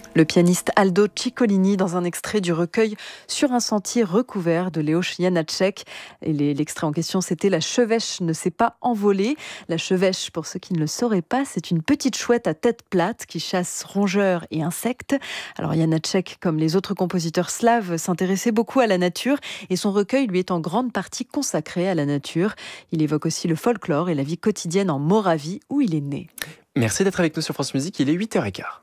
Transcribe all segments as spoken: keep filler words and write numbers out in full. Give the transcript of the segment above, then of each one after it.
Le pianiste Aldo Ciccolini dans un extrait du recueil Sur un sentier recouvert de Leoš Janáček. Et les- l'extrait en question, c'était La chevêche ne s'est pas envolée. La chevêche, pour ceux qui ne le sauraient pas, c'est une petite chouette à tête plate qui chasse rongeurs et insectes. Alors Janáček, comme les autres compositeurs slaves, s'intéressait beaucoup à la nature et son recueil lui est en grande partie consacré à la nature. Il évoque aussi le folklore et la vie quotidienne en Moravie où il est né. Merci d'être avec nous sur France Musique, il est huit heures quinze.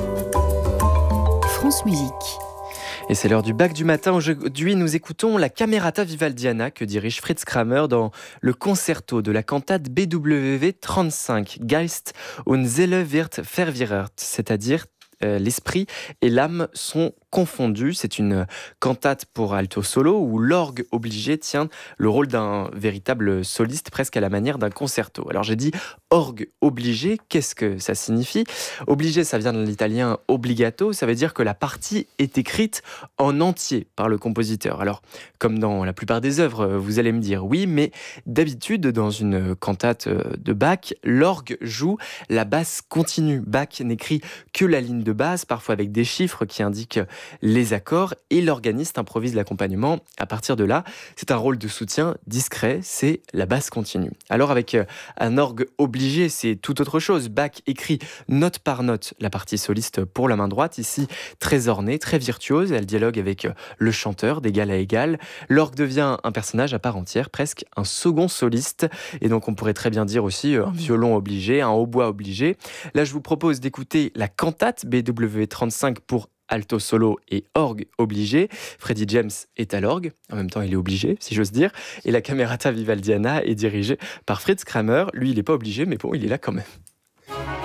France Musique. Et c'est l'heure du bac du matin. Aujourd'hui, nous écoutons la Camerata Vivaldiana que dirige Fritz Kramer dans le concerto de la cantate B W V trente-cinq, Geist und Seele wird verwirrt, c'est-à-dire euh, l'esprit et l'âme sont confondus. C'est une cantate pour alto solo où l'orgue obligé tient le rôle d'un véritable soliste, presque à la manière d'un concerto. Alors j'ai dit orgue obligé, qu'est-ce que ça signifie ? Obligé, ça vient de l'italien obbligato, ça veut dire que la partie est écrite en entier par le compositeur. Alors, comme dans la plupart des œuvres, vous allez me dire oui, mais d'habitude, dans une cantate de Bach, l'orgue joue la basse continue. Bach n'écrit que la ligne de basse, parfois avec des chiffres qui indiquent les accords, et l'organiste improvise l'accompagnement. À partir de là, c'est un rôle de soutien discret, c'est la basse continue. Alors avec un orgue obligé, c'est tout autre chose. Bach écrit note par note la partie soliste pour la main droite, ici très ornée, très virtuose, elle dialogue avec le chanteur d'égal à égal. L'orgue devient un personnage à part entière, presque un second soliste, et donc on pourrait très bien dire aussi un violon obligé, un hautbois obligé. Là, je vous propose d'écouter la cantate B W V trente-cinq pour alto solo et orgue obligé. Freddie James est à l'orgue, en même temps il est obligé, si j'ose dire, et la Camerata Vivaldiana est dirigée par Fritz Kramer. Lui, il n'est pas obligé, mais bon, il est là quand même.